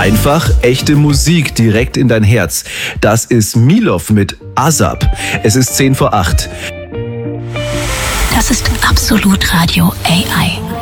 Einfach echte Musik direkt in dein Herz. Das ist Milov mit ASAP. Es ist 7:50. Das ist Absolut Radio AI.